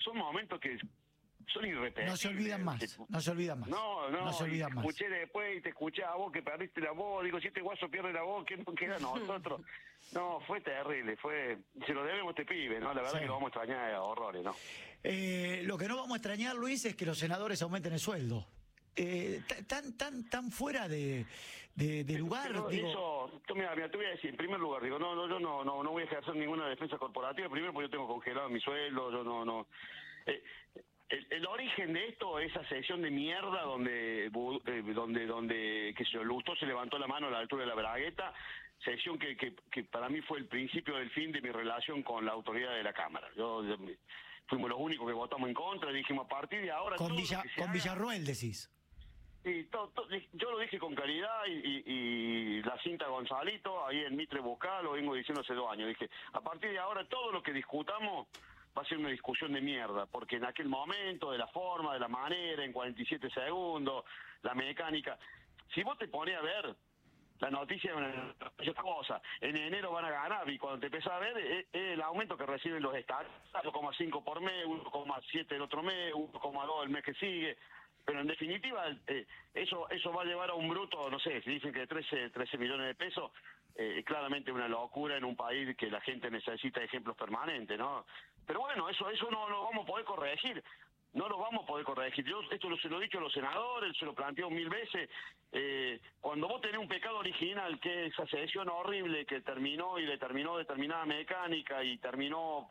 son momentos que son irrepetibles. No se olvidan más, no se olvidan más. No se olvidan más. Escuché después y te escuché a vos que perdiste la voz. Digo, si este guaso pierde la voz, ¿qué nos queda a nosotros? No, fue terrible, se lo debemos a este pibe, ¿no? La verdad que lo vamos a extrañar a horrores, ¿no? Lo que no vamos a extrañar, Luis, es que los senadores aumenten el sueldo. Tan fuera de lugar. Pero digo... eso, mira, te voy a decir, en primer lugar, digo, yo no voy a ejercer ninguna defensa corporativa, primero porque yo tengo congelado mi sueldo, yo no. El origen de esto, esa sesión de mierda donde que se Lustó se levantó la mano a la altura de la bragueta, sesión que para mí fue el principio del fin de mi relación con la autoridad de la Cámara. Fuimos los únicos que votamos en contra, dijimos a partir de ahora... Con Villarroel decís. Y yo lo dije con claridad y la cinta Gonzalito, ahí en Mitre Buscal, lo vengo diciendo hace 2 años. Dije, a partir de ahora todo lo que discutamos va a ser una discusión de mierda, porque en aquel momento, de la forma, de la manera, en 47 segundos, la mecánica... Si vos te pones a ver, la noticia es una cosa, en enero van a ganar, y cuando te empezás a ver, es el aumento que reciben los estados, 1,5 por mes, 1,7 el otro mes, 1,2 el mes que sigue... Pero en definitiva, eso va a llevar a un bruto, no sé, si dicen que 13 millones de pesos, claramente una locura en un país que la gente necesita ejemplos permanentes, ¿no? Pero bueno, eso no lo vamos a poder corregir. No lo vamos a poder corregir. Yo esto se lo he dicho a los senadores, se lo planteo 1000 veces. Cuando vos tenés un pecado original, que es esa sesión horrible que terminó y determinó determinada mecánica y terminó...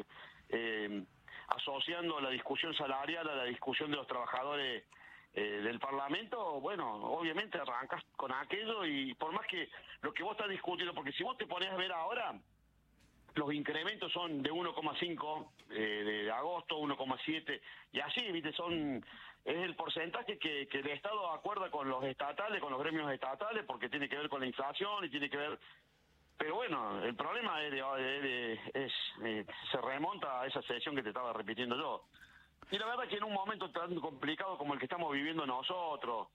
asociando la discusión salarial a la discusión de los trabajadores del Parlamento, bueno, obviamente arrancas con aquello y por más que lo que vos estás discutiendo, porque si vos te pones a ver ahora, los incrementos son de 1,5 de agosto, 1,7 y así, viste, es el porcentaje que el Estado acuerda con los estatales, con los gremios estatales, porque tiene que ver con la inflación y tiene que ver... Pero bueno, el problema se remonta a esa sesión que te estaba repitiendo yo. Y la verdad que en un momento tan complicado como el que estamos viviendo nosotros...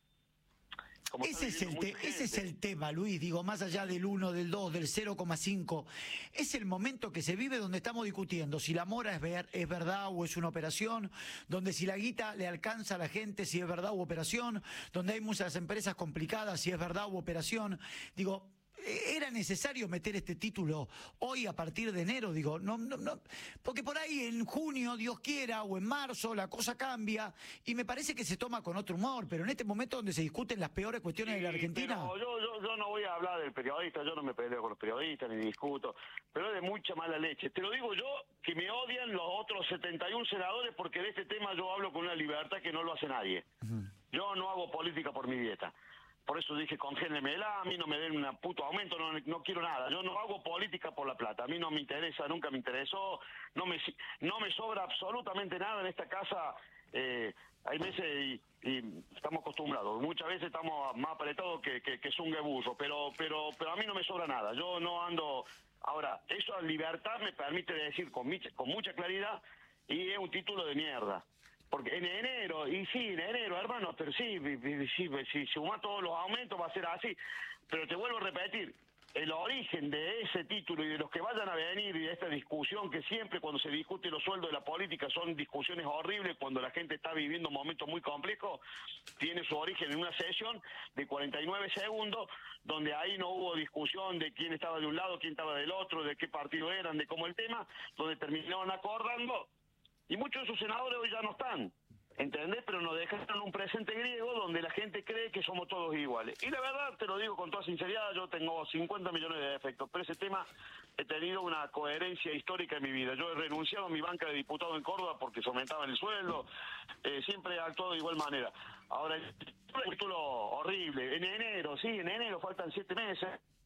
Ese es el tema, Luis, digo, más allá del 1, del 2, del 0,5, es el momento que se vive donde estamos discutiendo si la mora es verdad o es una operación, donde si la guita le alcanza a la gente, si es verdad u operación, donde hay muchas empresas complicadas, si es verdad u operación, digo... ¿Era necesario meter este título hoy a partir de enero? Digo, no, porque por ahí en junio, Dios quiera, o en marzo, la cosa cambia y me parece que se toma con otro humor, pero en este momento donde se discuten las peores cuestiones de la Argentina... Pero yo no voy a hablar del periodista, yo no me peleo con los periodistas ni discuto, pero es de mucha mala leche. Te lo digo yo, que me odian los otros 71 senadores porque de este tema yo hablo con una libertad que no lo hace nadie. Yo no hago política por mi dieta. Por eso dije, congélenmela, a mí no me den un puto aumento, no quiero nada. Yo no hago política por la plata, a mí no me interesa, nunca me interesó, no me sobra absolutamente nada en esta casa. Hay meses y estamos acostumbrados, muchas veces estamos más apretados que zungue-burro, pero a mí no me sobra nada, yo no ando... Ahora, eso a libertad me permite decir con mucha claridad, y es un título de mierda. Porque en enero, hermano, pero si suma todos los aumentos va a ser así. Pero te vuelvo a repetir, el origen de ese título y de los que vayan a venir y de esta discusión, que siempre cuando se discute los sueldos de la política son discusiones horribles, cuando la gente está viviendo momentos muy complejos, tiene su origen en una sesión de 49 segundos, donde ahí no hubo discusión de quién estaba de un lado, quién estaba del otro, de qué partido eran, de cómo el tema, donde terminaron acordando. Y muchos de esos senadores hoy ya no están, ¿entendés? Pero nos dejaron un presente griego donde la gente cree que somos todos iguales. Y la verdad, te lo digo con toda sinceridad, yo tengo 50 millones de defectos, pero ese tema he tenido una coherencia histórica en mi vida. Yo he renunciado a mi banca de diputado en Córdoba porque se aumentaba el sueldo, siempre he actuado de igual manera. Ahora, el título horrible, en enero, faltan 7 meses.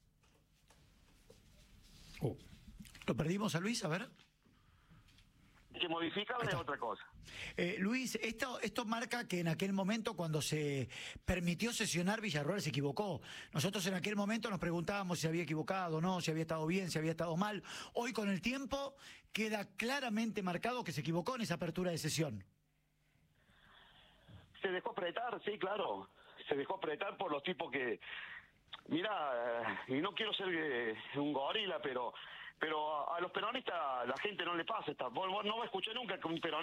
¿Lo perdimos a Luis? A ver... Que modificaban es otra cosa. Luis, esto marca que en aquel momento cuando se permitió sesionar Villarroel se equivocó. Nosotros en aquel momento nos preguntábamos si se había equivocado o no, si había estado bien, si había estado mal. Hoy con el tiempo queda claramente marcado que se equivocó en esa apertura de sesión. Se dejó apretar, sí, claro. Se dejó apretar por los tipos que... Mira, y no quiero ser un gorila, pero a los peronistas la gente no le pasa. Vos no me escuché nunca que un peronista